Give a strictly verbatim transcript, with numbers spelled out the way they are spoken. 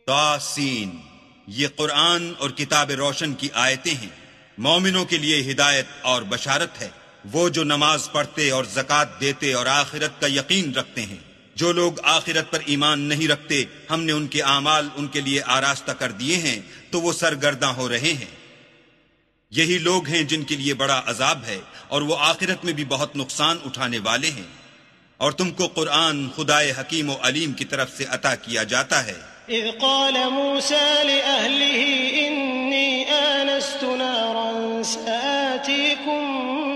तासीन, ये कुरान और किताब रोशन की आयतें हैं। मोमिनों के लिए हिदायत और बशारत है। वो जो नमाज पढ़ते और ज़कात देते और आखिरत का यकीन रखते हैं। जो लोग आखिरत पर ईमान नहीं रखते, हमने उनके आमाल उनके लिए आरास्ता कर दिए हैं, तो वो सरगर्दा हो रहे हैं। यही लोग हैं जिनके लिए बड़ा अजाब है और वो आखिरत में भी बहुत नुकसान उठाने वाले हैं। और तुमको कुरान खुदाए हकीम व अलीम की तरफ से अता किया जाता है। इज़ क़ाल मूसा लिअहलिही इन्नी आनस्तु नारन सआतीकुम